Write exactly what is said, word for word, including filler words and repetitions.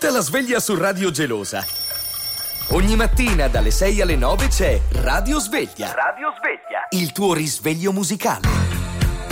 Lancia la sveglia su Radio Gelosa. Ogni mattina dalle sei alle nove c'è Radio Sveglia. Radio Sveglia. Il tuo risveglio musicale.